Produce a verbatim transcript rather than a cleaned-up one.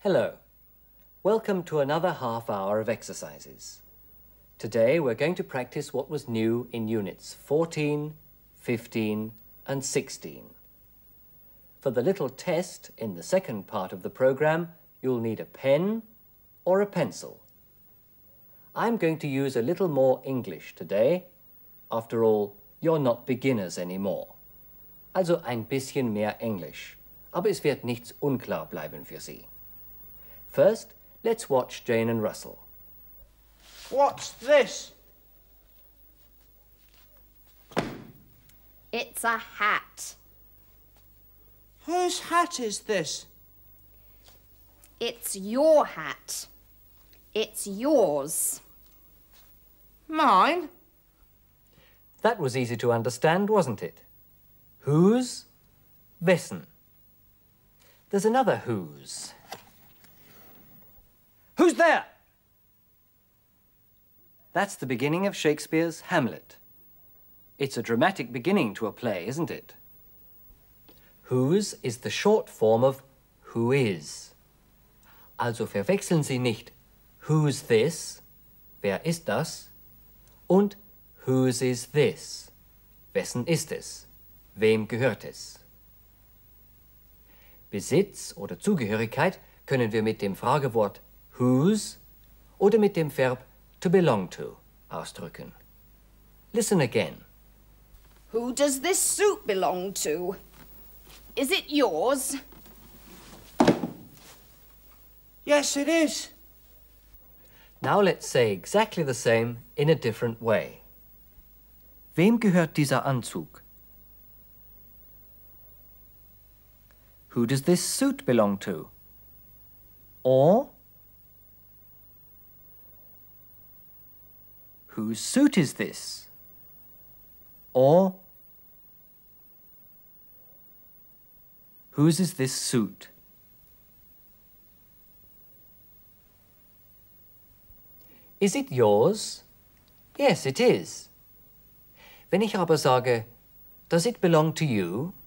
Hello. Welcome to another half hour of exercises. Today we're going to practice what was new in units fourteen, fifteen and sixteen. For the little test in the second part of the program, you'll need a pen or a pencil. I'm going to use a little more English today. After all, you're not beginners anymore. Also ein bisschen mehr Englisch. Aber es wird nichts unklar bleiben für Sie. First, let's watch Jane and Russell. What's this? It's a hat. Whose hat is this? It's your hat. It's yours. Mine? That was easy to understand, wasn't it? Whose? Wessen. There's another whose. Who's there? That's the beginning of Shakespeare's Hamlet. It's a dramatic beginning to a play, isn't it? Whose is the short form of who is. Also verwechseln Sie nicht who's this, wer ist das, und whose is this, wessen ist es, wem gehört es. Besitz oder Zugehörigkeit können wir mit dem Fragewort whose oder mit dem Verb to belong to ausdrücken. Listen again. Who does this suit belong to? Is it yours? Yes, it is. Now let's say exactly the same in a different way. Wem gehört dieser Anzug? Who does this suit belong to? Or whose suit is this? Or whose is this suit? Is it yours? Yes, it is. Wenn ich aber sage, does it belong to you?